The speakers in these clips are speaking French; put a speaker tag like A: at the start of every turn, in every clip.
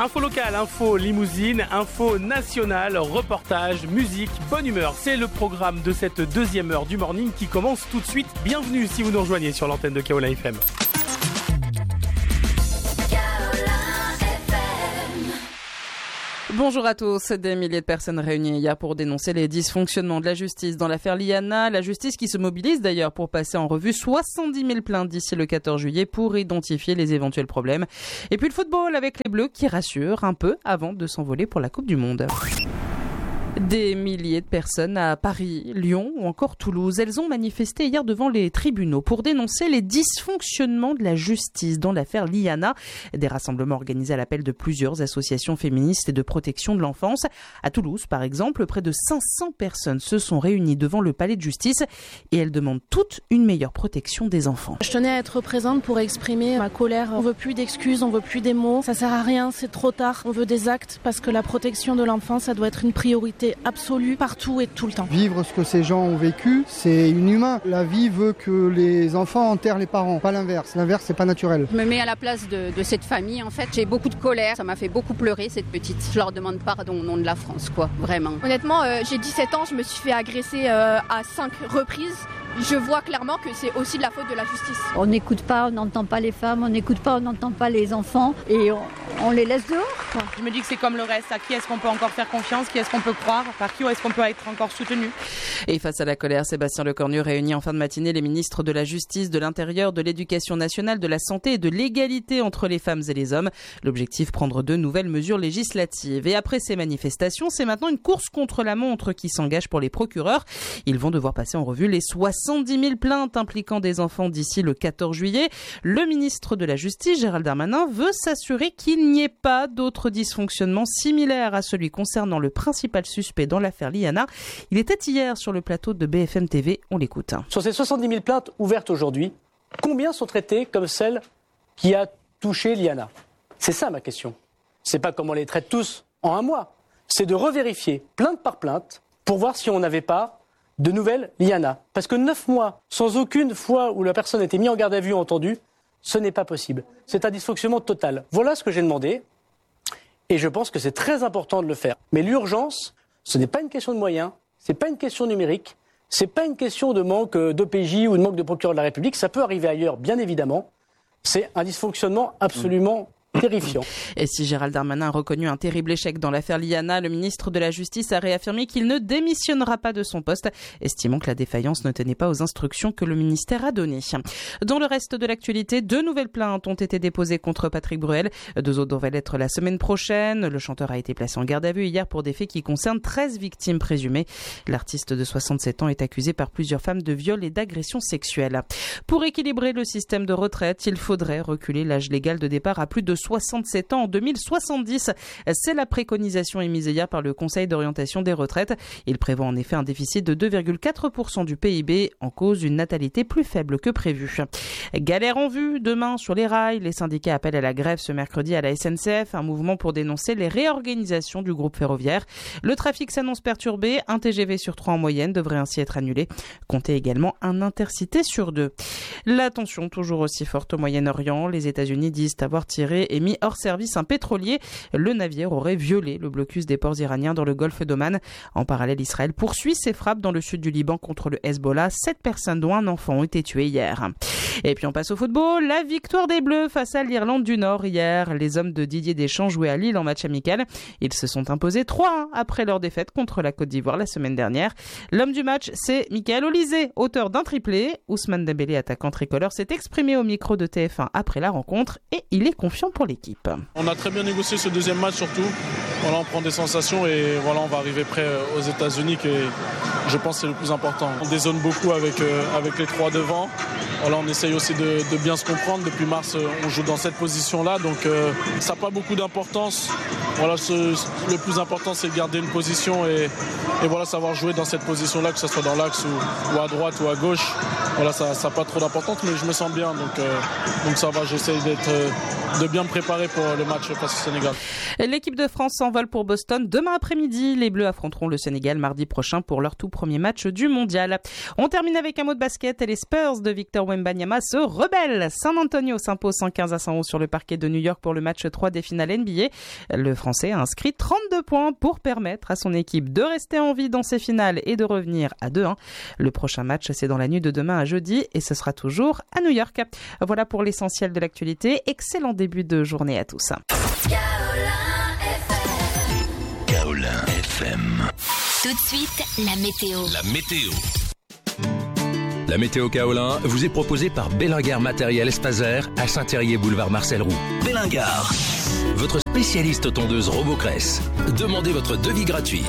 A: Info locale, info limousine, info nationale, reportage, musique, bonne humeur. C'est le programme de cette deuxième heure du morning qui commence tout de suite. Bienvenue si vous nous rejoignez sur l'antenne de Kaola FM.
B: Bonjour à tous. Des milliers de personnes réunies hier pour dénoncer les dysfonctionnements de la justice dans l'affaire Liana. La justice qui se mobilise d'ailleurs pour passer en revue 70 000 plaintes d'ici le 14 juillet pour identifier les éventuels problèmes. Et puis le football avec les Bleus qui rassurent un peu avant de s'envoler pour la Coupe du Monde. Des milliers de personnes à Paris, Lyon ou encore Toulouse. Elles ont manifesté hier devant les tribunaux pour dénoncer les dysfonctionnements de la justice dans l'affaire Liana. Des rassemblements organisés à l'appel de plusieurs associations féministes et de protection de l'enfance. À Toulouse, par exemple, près de 500 personnes se sont réunies devant le palais de justice et elles demandent toutes une meilleure protection des enfants.
C: Je tenais à être présente pour exprimer ma colère. On veut plus d'excuses, on veut plus des mots. Ça sert à rien, c'est trop tard. On veut des actes parce que la protection de l'enfant, ça doit être une priorité absolue partout et tout le temps.
D: Vivre ce que ces gens ont vécu, c'est inhumain. La vie veut que les enfants enterrent les parents, pas l'inverse. L'inverse, c'est pas naturel.
E: Je me mets à la place de cette famille, en fait. J'ai beaucoup de colère. Ça m'a fait beaucoup pleurer, cette petite. Je leur demande pardon au nom de la France, quoi. Vraiment.
F: Honnêtement, j'ai 17 ans, je me suis fait agresser à 5 reprises. Je vois clairement que c'est aussi de la faute de la justice.
G: On n'écoute pas, on n'entend pas les femmes, on n'écoute pas, on n'entend pas les enfants et on les laisse dehors, quoi.
H: Je me dis que c'est comme le reste. À qui est-ce qu'on peut encore faire confiance? Qui est-ce qu'on peut croire? Par qui est-ce qu'on peut être encore soutenu?
B: Et face à la colère, Sébastien Lecornu réunit en fin de matinée les ministres de la Justice, de l'Intérieur, de l'Éducation nationale, de la Santé et de l'égalité entre les femmes et les hommes. L'objectif, prendre de nouvelles mesures législatives. Et après ces manifestations, c'est maintenant une course contre la montre qui s'engage pour les procureurs. Ils vont devoir passer en revue les 70 000 plaintes impliquant des enfants d'ici le 14 juillet. Le ministre de la Justice, Gérald Darmanin, veut s'assurer qu'il n'y ait pas d'autres dysfonctionnements similaires à celui concernant le principal suspect dans l'affaire Liana. Il était hier sur le plateau de BFM TV. On l'écoute.
I: Sur ces 70 000 plaintes ouvertes aujourd'hui, combien sont traitées comme celle qui a touché Liana? C'est ça ma question. C'est pas comment on les traite tous en un mois. C'est de revérifier plainte par plainte pour voir si on n'avait pas de nouvelles Liana. Parce que 9 mois, sans aucune fois où la personne a été mise en garde à vue ou entendue, ce n'est pas possible. C'est un dysfonctionnement total. Voilà ce que j'ai demandé. Et je pense que c'est très important de le faire. Mais l'urgence, ce n'est pas une question de moyens, c'est pas une question numérique, c'est pas une question de manque d'OPJ ou de manque de procureur de la République. Ça peut arriver ailleurs, bien évidemment. C'est un dysfonctionnement absolument terrifiant.
B: Et si Gérald Darmanin a reconnu un terrible échec dans l'affaire Liana, le ministre de la Justice a réaffirmé qu'il ne démissionnera pas de son poste, estimant que la défaillance ne tenait pas aux instructions que le ministère a données. Dans le reste de l'actualité, 2 nouvelles plaintes ont été déposées contre Patrick Bruel. 2 autres devraient l'être la semaine prochaine. Le chanteur a été placé en garde à vue hier pour des faits qui concernent 13 victimes présumées. L'artiste de 67 ans est accusé par plusieurs femmes de viol et d'agression sexuelle. Pour équilibrer le système de retraite, il faudrait reculer l'âge légal de départ à plus de 67 ans en 2070. C'est la préconisation émise hier par le Conseil d'orientation des retraites. Il prévoit en effet un déficit de 2,4% du PIB, en cause une natalité plus faible que prévu. Galère en vue demain sur les rails. Les syndicats appellent à la grève ce mercredi à la SNCF, un mouvement pour dénoncer les réorganisations du groupe ferroviaire. Le trafic s'annonce perturbé. Un TGV sur 3 en moyenne devrait ainsi être annulé. Comptez également un intercité sur 2. La tension toujours aussi forte au Moyen-Orient. Les États-Unis disent avoir tiré et mis hors service un pétrolier. Le navire aurait violé le blocus des ports iraniens dans le golfe d'Oman. En parallèle, Israël poursuit ses frappes dans le sud du Liban contre le Hezbollah. 7 personnes, dont un enfant, ont été tuées hier. Et puis on passe au football. La victoire des Bleus face à l'Irlande du Nord hier. Les hommes de Didier Deschamps jouaient à Lille en match amical. Ils se sont imposés 3-1 après leur défaite contre la Côte d'Ivoire la semaine dernière. L'homme du match, c'est Michael Olise, auteur d'un triplé. Ousmane Dembélé, attaquant tricolore, s'est exprimé au micro de TF1 après la rencontre et il est confiant pour l'équipe.
J: On a très bien négocié ce deuxième match surtout. Voilà, on prend des sensations et voilà, on va arriver prêt aux États-Unis qui est, je pense, c'est le plus important. On dézone beaucoup avec les 3 devant. Voilà, on essaye aussi de bien se comprendre. Depuis mars, on joue dans cette position-là, donc ça n'a pas beaucoup d'importance. Voilà, le plus important, c'est de garder une position et voilà, savoir jouer dans cette position-là, que ce soit dans l'axe ou à droite ou à gauche. voilà, ça n'a pas trop d'importance, mais je me sens bien, donc ça va, j'essaie de bien me préparer pour le match face au Sénégal.
B: L'équipe de France s'envole pour Boston demain après-midi. Les Bleus affronteront le Sénégal mardi prochain pour leur tout premier match du mondial. On termine avec un mot de basket et les Spurs de Victor Wembanyama se rebellent. San Antonio s'impose 115-111 sur le parquet de New York pour le match 3 des finales NBA. Le Français a inscrit 32 points pour permettre à son équipe de rester en vie dans ses finales et de revenir à 2-1. Le prochain match, c'est dans la nuit de demain à jeudi et ce sera toujours à New York. Voilà pour l'essentiel de l'actualité. Excellent début de journée à tous.
K: Kaolin FM.
L: Tout de suite, la météo.
K: La météo. La météo Kaolin vous est proposée par Bellingar Matériel Espacer à Saint-Thérier boulevard Marcel Roux. Bellingar, votre spécialiste tondeuse Robocress. Demandez votre devis gratuit.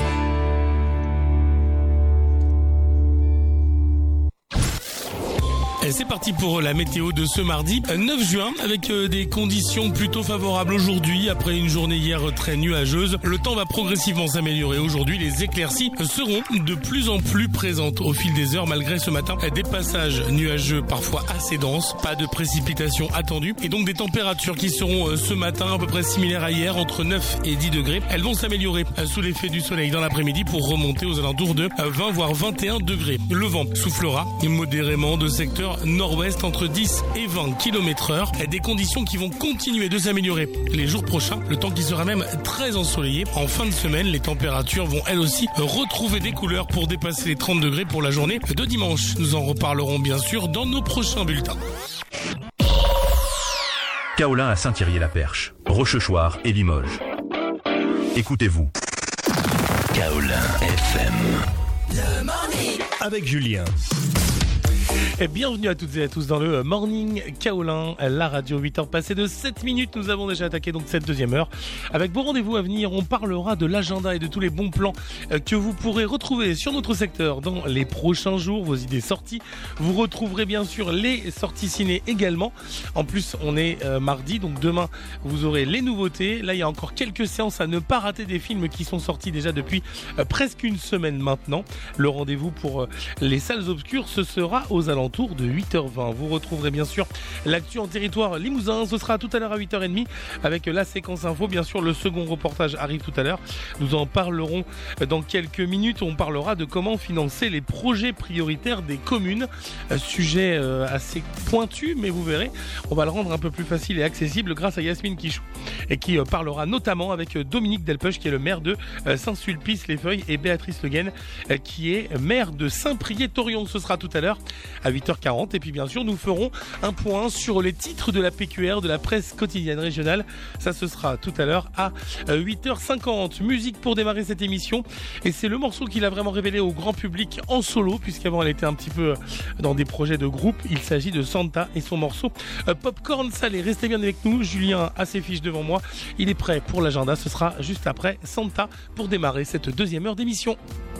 A: Et c'est parti pour la météo de ce mardi 9 juin avec des conditions plutôt favorables aujourd'hui. Après une journée hier très nuageuse, le temps va progressivement s'améliorer. Aujourd'hui, les éclaircies seront de plus en plus présentes au fil des heures malgré ce matin des passages nuageux parfois assez denses. Pas de précipitations attendues et donc des températures qui seront ce matin à peu près similaires à hier, entre 9 et 10 degrés. Elles vont s'améliorer sous l'effet du soleil dans l'après-midi pour remonter aux alentours de 20 voire 21 degrés. Le vent soufflera modérément de secteur nord-ouest entre 10 et 20 km/h. Des conditions qui vont continuer de s'améliorer les jours prochains, le temps qui sera même très ensoleillé. En fin de semaine, les températures vont elles aussi retrouver des couleurs pour dépasser les 30 degrés pour la journée de dimanche. Nous en reparlerons bien sûr dans nos prochains bulletins.
M: Kaolin à Saint-Thierry-la-Perche, Rochechouart et Limoges. Écoutez-vous.
K: Kaolin FM.
N: Le morning avec Julien.
A: Et bienvenue à toutes et à tous dans le Morning Kaolin, la radio. 8h passées de 7 minutes, nous avons déjà attaqué donc cette deuxième heure. Avec vos rendez-vous à venir, on parlera de l'agenda et de tous les bons plans que vous pourrez retrouver sur notre secteur dans les prochains jours, vos idées sorties. Vous retrouverez bien sûr les sorties ciné également. En plus, on est mardi, donc demain, vous aurez les nouveautés. Là, il y a encore quelques séances à ne pas rater, des films qui sont sortis déjà depuis presque une semaine maintenant. Le rendez-vous pour les salles obscures, ce sera aux alentours de 8h20. Vous retrouverez bien sûr l'actu en territoire limousin. Ce sera tout à l'heure à 8h30 avec la séquence info. Bien sûr, le second reportage arrive tout à l'heure. Nous en parlerons dans quelques minutes. On parlera de comment financer les projets prioritaires des communes. Sujet assez pointu, mais vous verrez, on va le rendre un peu plus facile et accessible grâce à Yasmine Quichou et qui parlera notamment avec Dominique Delpech qui est le maire de Saint-Sulpice-les-Feuilles et Béatrice Le Guen qui est maire de Saint-Priest-Torion. Ce sera tout à l'heure à 8h40 et puis bien sûr nous ferons un point sur les titres de la PQR, de la presse quotidienne régionale. Ça ce sera tout à l'heure à 8h50. Musique pour démarrer cette émission et c'est le morceau qu'il a vraiment révélé au grand public en solo puisqu'avant elle était un petit peu dans des projets de groupe. Il s'agit de Santa et son morceau Popcorn Salé. Restez bien avec nous, Julien a ses fiches devant moi, il est prêt pour l'agenda. Ce sera juste après Santa pour démarrer cette deuxième heure d'émission.